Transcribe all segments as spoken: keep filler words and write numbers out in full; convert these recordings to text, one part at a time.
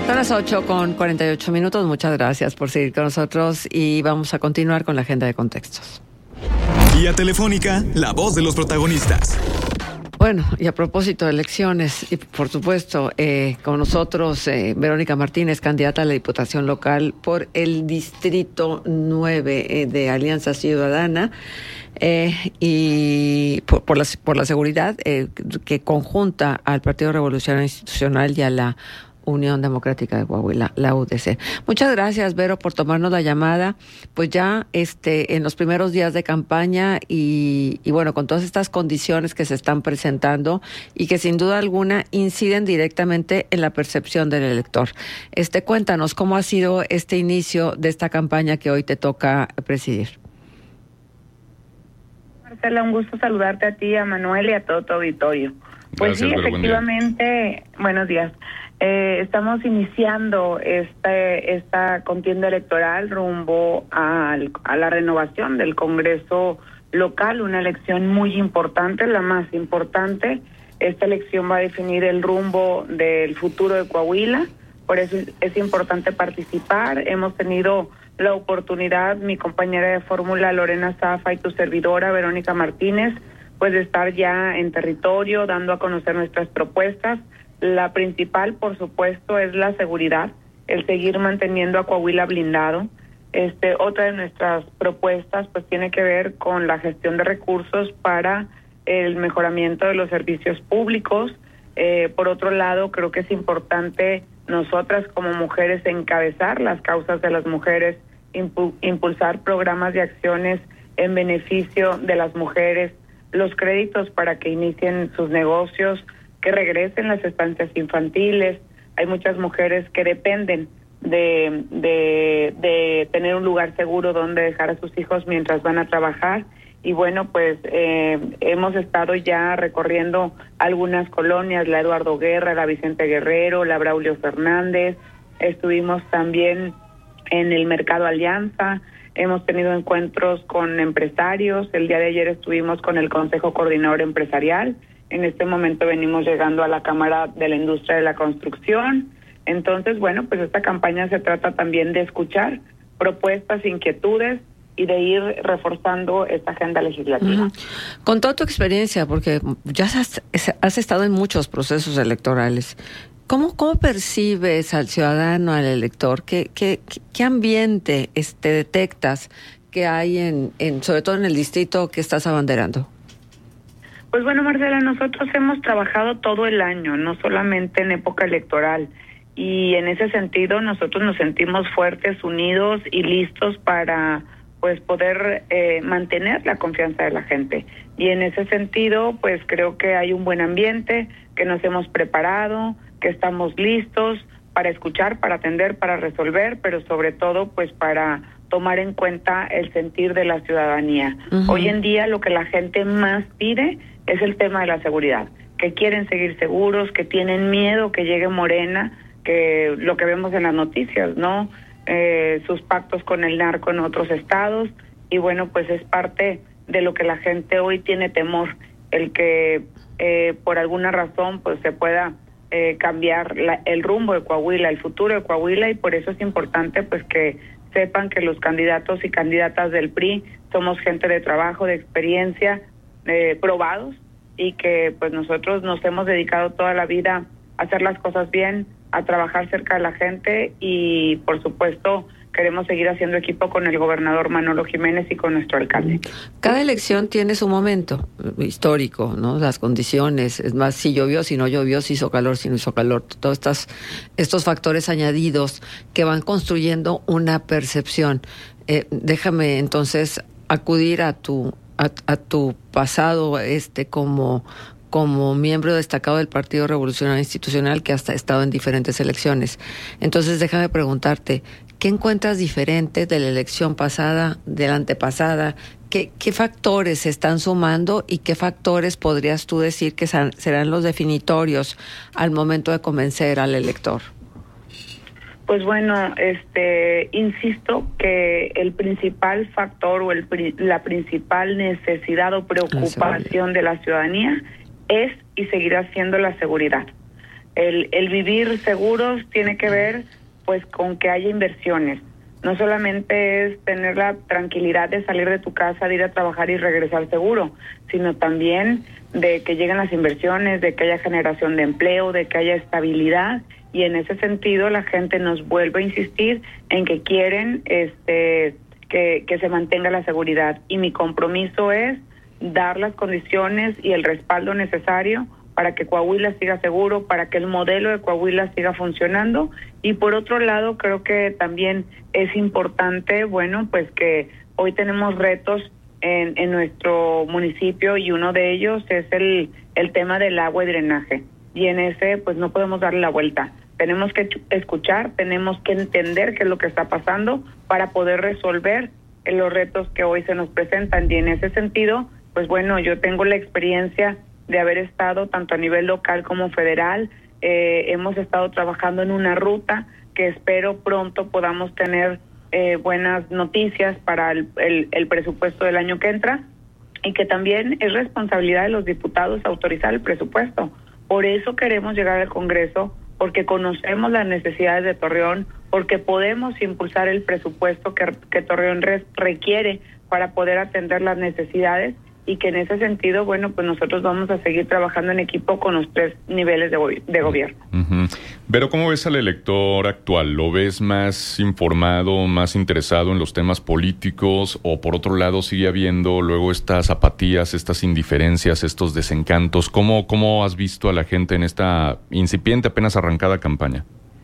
Son las ocho con cuarenta y ocho minutos. Muchas gracias por seguir con nosotros y vamos a continuar con la agenda de contextos. Vía telefónica, la voz de los protagonistas. Bueno, y a propósito de elecciones, y por supuesto, eh, con nosotros eh, Verónica Martínez, candidata a la Diputación Local por el Distrito nueve eh, de Alianza Ciudadana, eh, y por, por, la, por la seguridad eh, que conjunta al Partido Revolucionario Institucional y a la Unión Democrática de Coahuila, la U D C. Muchas gracias, Vero, por tomarnos la llamada. Pues ya este en los primeros días de campaña y, y bueno, con todas estas condiciones que se están presentando y que sin duda alguna inciden directamente en la percepción del elector. Este, cuéntanos cómo ha sido este inicio de esta campaña que hoy te toca presidir. Marcela, un gusto saludarte a ti, a Manuel y a todo tu auditorio. Pues Gracias, sí, Vero, efectivamente, buenos días. Eh, estamos iniciando este, esta contienda electoral rumbo al, a la renovación del Congreso local, una elección muy importante, la más importante. Esta elección va a definir el rumbo del futuro de Coahuila, por eso es importante participar. Hemos tenido la oportunidad, mi compañera de fórmula Lorena Zafa y tu servidora Verónica Martínez, pues de estar ya en territorio, dando a conocer nuestras propuestas. La principal, por supuesto, es la seguridad, el seguir manteniendo a Coahuila blindado. Este, otra de nuestras propuestas, pues, tiene que ver con la gestión de recursos para el mejoramiento de los servicios públicos. Eh, por otro lado, creo que es importante nosotras como mujeres encabezar las causas de las mujeres, impu- impulsar programas de acciones en beneficio de las mujeres, los créditos para que inicien sus negocios, que regresen las estancias infantiles. Hay muchas mujeres que dependen de, de, de tener un lugar seguro donde dejar a sus hijos mientras van a trabajar. Y bueno, pues eh, hemos estado ya recorriendo algunas colonias, la Eduardo Guerra, la Vicente Guerrero, la Braulio Fernández. Estuvimos también en el Mercado Alianza. Hemos tenido encuentros con empresarios. El día de ayer estuvimos con el Consejo Coordinador Empresarial. En este momento venimos llegando a la Cámara de la Industria de la Construcción. Entonces, bueno, pues esta campaña se trata también de escuchar propuestas, inquietudes y de ir reforzando esta agenda legislativa. Uh-huh. Con toda tu experiencia, porque ya has, has estado en muchos procesos electorales, ¿cómo, cómo percibes al ciudadano, al elector? ¿Qué, qué, qué ambiente este, detectas que hay, en, en, sobre todo en el distrito que estás abanderando? Pues bueno, Marcela, nosotros hemos trabajado todo el año, no solamente en época electoral, y en ese sentido nosotros nos sentimos fuertes, unidos y listos para pues poder eh, mantener la confianza de la gente. Y en ese sentido, pues creo que hay un buen ambiente, que nos hemos preparado, que estamos listos para escuchar, para atender, para resolver, pero sobre todo pues para tomar en cuenta el sentir de la ciudadanía. Uh-huh. Hoy en día lo que la gente más pide es el tema de la seguridad, que quieren seguir seguros, que tienen miedo que llegue Morena, que lo que vemos en las noticias, ¿no? Eh, sus pactos con el narco en otros estados, y bueno, pues es parte de lo que la gente hoy tiene temor, el que eh, por alguna razón pues se pueda eh, cambiar la, el rumbo de Coahuila, el futuro de Coahuila, y por eso es importante pues que sepan que los candidatos y candidatas del P R I somos gente de trabajo, de experiencia, eh, probados, y que pues nosotros nos hemos dedicado toda la vida a hacer las cosas bien, a trabajar cerca de la gente, y por supuesto queremos seguir haciendo equipo con el gobernador Manolo Jiménez y con nuestro alcalde. Cada elección tiene su momento histórico, ¿no? Las condiciones, es más, si llovió, si no llovió, si hizo calor, si no hizo calor, todos estas, estos factores añadidos que van construyendo una percepción. Eh, déjame entonces acudir a tu a, a tu pasado este como como miembro destacado del Partido Revolucionario Institucional, que hasta ha estado en diferentes elecciones. Entonces, déjame preguntarte, ¿qué encuentras diferente de la elección pasada, de la antepasada? ¿Qué, qué factores se están sumando y qué factores podrías tú decir que serán los definitorios al momento de convencer al elector? Pues bueno, este, insisto que el principal factor o el, la principal necesidad o preocupación de la ciudadanía es y seguirá siendo la seguridad. El, el vivir seguros tiene que ver pues con que haya inversiones. No solamente es tener la tranquilidad de salir de tu casa, de ir a trabajar y regresar seguro, sino también de que lleguen las inversiones, de que haya generación de empleo, de que haya estabilidad, y en ese sentido la gente nos vuelve a insistir en que quieren este que, que se mantenga la seguridad, y mi compromiso es dar las condiciones y el respaldo necesario para que Coahuila siga seguro, para que el modelo de Coahuila siga funcionando. Y por otro lado, creo que también es importante, bueno, pues que hoy tenemos retos en, en nuestro municipio, y uno de ellos es el, el tema del agua y drenaje. Y en ese, pues no podemos darle la vuelta. Tenemos que escuchar, tenemos que entender qué es lo que está pasando para poder resolver los retos que hoy se nos presentan. Y en ese sentido, pues bueno, yo tengo la experiencia de haber estado tanto a nivel local como federal. Eh, hemos estado trabajando en una ruta que espero pronto podamos tener eh, buenas noticias para el, el, el presupuesto del año que entra, y que también es responsabilidad de los diputados autorizar el presupuesto. Por eso queremos llegar al Congreso, porque conocemos las necesidades de Torreón, porque podemos impulsar el presupuesto que, que Torreón re, requiere para poder atender las necesidades, y que en ese sentido, bueno, pues nosotros vamos a seguir trabajando en equipo con los tres niveles de, go- de gobierno. Uh-huh. Pero ¿cómo ves al elector actual? ¿Lo ves más informado, más interesado en los temas políticos, o por otro lado sigue habiendo luego estas apatías, estas indiferencias, estos desencantos? ¿Cómo, cómo has visto a la gente en esta incipiente, apenas arrancada campaña?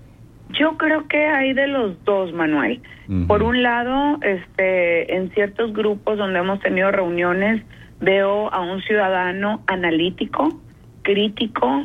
Yo creo que hay de los dos, Manuel. Uh-huh. Por un lado, este, en ciertos grupos donde hemos tenido reuniones, veo a un ciudadano analítico, crítico,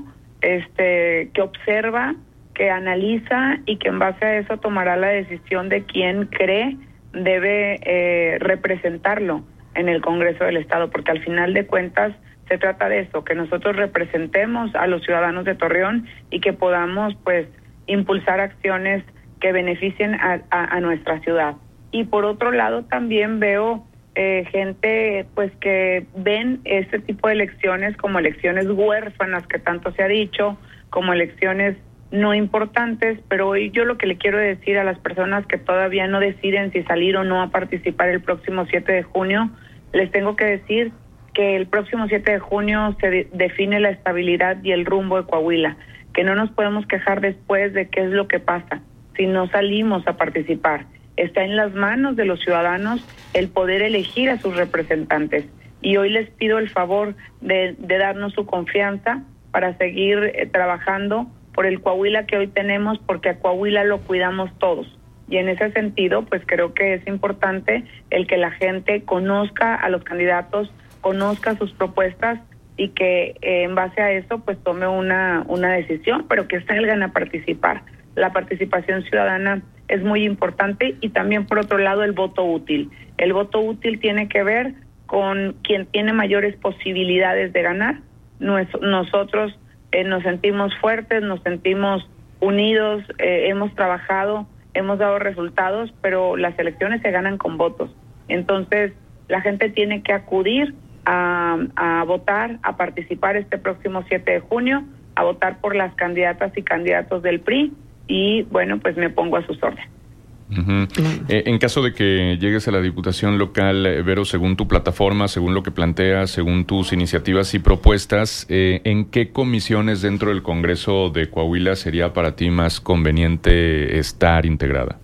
este, que observa, que analiza, y que en base a eso tomará la decisión de quién cree debe eh, representarlo en el Congreso del Estado, porque al final de cuentas se trata de eso, que nosotros representemos a los ciudadanos de Torreón y que podamos, pues, impulsar acciones que beneficien a, a, a nuestra ciudad. Y por otro lado también veo eh, gente pues que ven este tipo de elecciones como elecciones huérfanas, que tanto se ha dicho, como elecciones no importantes, pero hoy yo lo que le quiero decir a las personas que todavía no deciden si salir o no a participar el próximo siete de junio, les tengo que decir que el próximo siete de junio se de- define la estabilidad y el rumbo de Coahuila, que no nos podemos quejar después de qué es lo que pasa si no salimos a participar. Está en las manos de los ciudadanos el poder elegir a sus representantes, y hoy les pido el favor de, de darnos su confianza para seguir eh, trabajando por el Coahuila que hoy tenemos, porque a Coahuila lo cuidamos todos. Y en ese sentido, pues creo que es importante el que la gente conozca a los candidatos, conozca sus propuestas, y que eh, en base a eso pues tome una, una decisión, pero que salgan a participar. La participación ciudadana es muy importante, y también por otro lado el voto útil. El voto útil tiene que ver con quien tiene mayores posibilidades de ganar. Nos, nosotros eh, nos sentimos fuertes, nos sentimos unidos, eh, hemos trabajado, hemos dado resultados, pero las elecciones se ganan con votos. Entonces la gente tiene que acudir A, a votar, a participar este próximo siete de junio, a votar por las candidatas y candidatos del P R I, y bueno, pues me pongo a sus órdenes. Uh-huh. Eh, en caso de que llegues a la Diputación Local, eh, Vero, según tu plataforma, según lo que planteas, según tus iniciativas y propuestas, eh, ¿en qué comisiones dentro del Congreso de Coahuila sería para ti más conveniente estar integrada?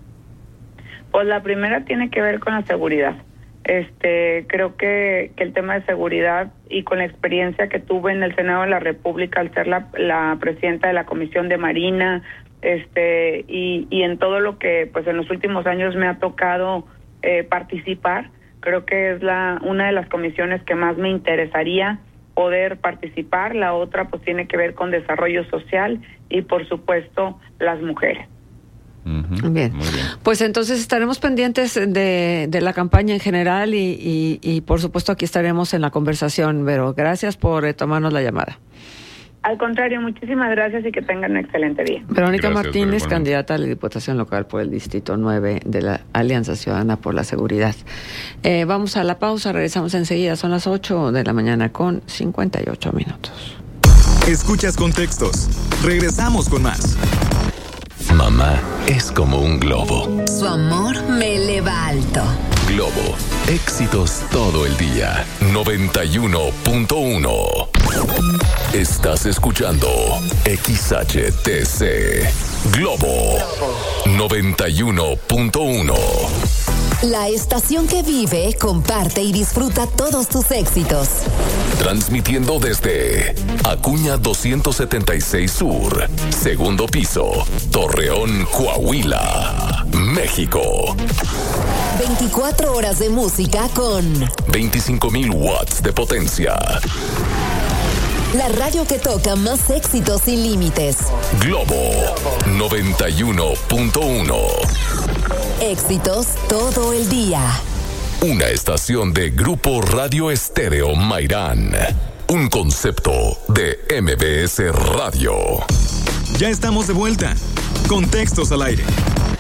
Pues la primera tiene que ver con la seguridad. Este, creo que, que el tema de seguridad, y con la experiencia que tuve en el Senado de la República al ser la, la presidenta de la Comisión de Marina, este, y, y en todo lo que pues en los últimos años me ha tocado eh, participar, creo que es la una de las comisiones que más me interesaría poder participar. La otra pues tiene que ver con desarrollo social y por supuesto las mujeres. Uh-huh. Bien. Muy bien, pues entonces estaremos pendientes de, de la campaña en general, y, y, y por supuesto aquí estaremos en la conversación, Vero. Gracias por eh, tomarnos la llamada. Al contrario, muchísimas gracias y que tengan un excelente día. Verónica Gracias, Martínez, candidata a la Diputación Local por el Distrito nueve de la Alianza Ciudadana por la Seguridad. Eh, vamos a la pausa, regresamos enseguida, son las ocho de la mañana con cincuenta y ocho minutos. Escuchas Contextos. Regresamos con más. Mamá es como un globo. Su amor me eleva alto. Globo, éxitos todo el día. noventa y uno punto uno. Estás escuchando X H T C Globo noventa y uno punto uno. La estación que vive, comparte y disfruta todos tus éxitos. Transmitiendo desde Acuña doscientos setenta y seis Sur, segundo piso, Torreón, Coahuila, México. veinticuatro horas de música con veinticinco mil watts de potencia. La radio que toca más éxitos sin límites. Globo noventa y uno punto uno. Éxitos todo el día. Una estación de Grupo Radio Estéreo Mairán. Un concepto de M B S Radio. Ya estamos de vuelta. Contextos al aire.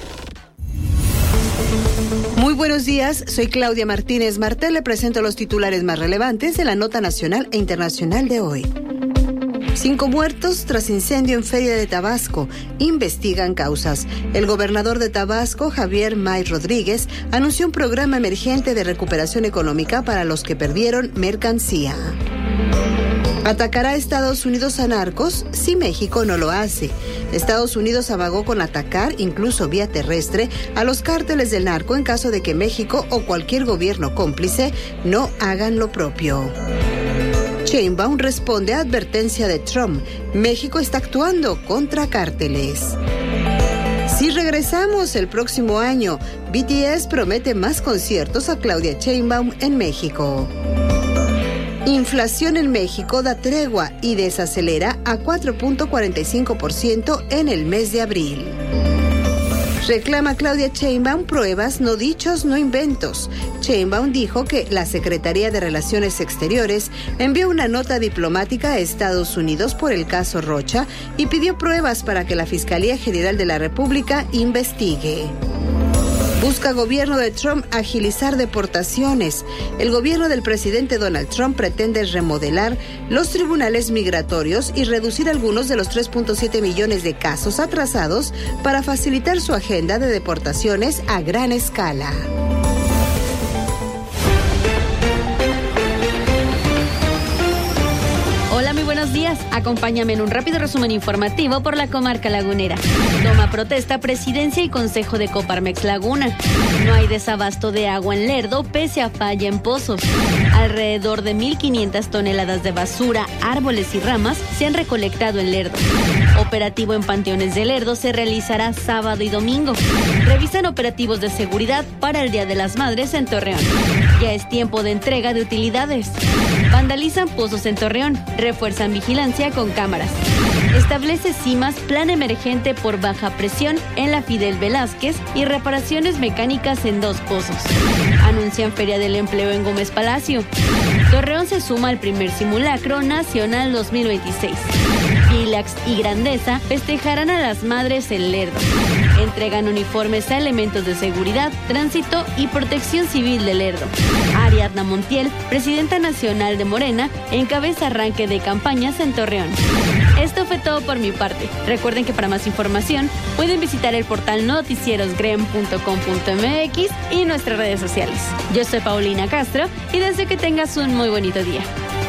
Muy buenos días, soy Claudia Martínez Martel, le presento los titulares más relevantes de la nota nacional e internacional de hoy. Cinco muertos tras incendio en Feria de Tabasco. Investigan causas. El gobernador de Tabasco, Javier May Rodríguez, anunció un programa emergente de recuperación económica para los que perdieron mercancía. ¿Atacará Estados Unidos a narcos si México no lo hace? Estados Unidos amagó con atacar, incluso vía terrestre, a los cárteles del narco en caso de que México o cualquier gobierno cómplice no hagan lo propio. Sheinbaum responde a advertencia de Trump. México está actuando contra cárteles. Si regresamos el próximo año, B T S promete más conciertos a Claudia Sheinbaum en México. Inflación en México da tregua y desacelera a cuatro punto cuarenta y cinco por ciento en el mes de abril. Reclama Claudia Sheinbaum pruebas, no dichos, no inventos. Sheinbaum dijo que la Secretaría de Relaciones Exteriores envió una nota diplomática a Estados Unidos por el caso Rocha y pidió pruebas para que la Fiscalía General de la República investigue. Busca gobierno de Trump agilizar deportaciones. El gobierno del presidente Donald Trump pretende remodelar los tribunales migratorios y reducir algunos de los tres punto siete millones de casos atrasados para facilitar su agenda de deportaciones a gran escala. Hola, muy buenos días. Acompáñame en un rápido resumen informativo por la comarca lagunera. Toma protesta Presidencia y Consejo de Coparmex Laguna. No hay desabasto de agua en Lerdo pese a falla en pozos. Alrededor de mil quinientas toneladas de basura, árboles y ramas se han recolectado en Lerdo. Operativo en Panteones de Lerdo se realizará sábado y domingo. Revisan operativos de seguridad para el Día de las Madres en Torreón. Ya es tiempo de entrega de utilidades. Vandalizan pozos en Torreón. Refuerzan vigilancia con cámaras. Establece CIMAS plan emergente por baja presión en la Fidel Velázquez y reparaciones mecánicas en dos pozos. Anuncian Feria del Empleo en Gómez Palacio. Torreón se suma al primer simulacro nacional dos mil veintiséis. Vilax y Grandeza festejarán a las madres en Lerdo. Entregan uniformes a elementos de seguridad, tránsito y protección civil de Lerdo. Ariadna Montiel, presidenta nacional de Morena, encabeza arranque de campañas en Torreón. Esto fue todo por mi parte. Recuerden que para más información pueden visitar el portal noticierosgrem punto com punto m x y nuestras redes sociales. Yo soy Paulina Castro y deseo que tengas un muy bonito día.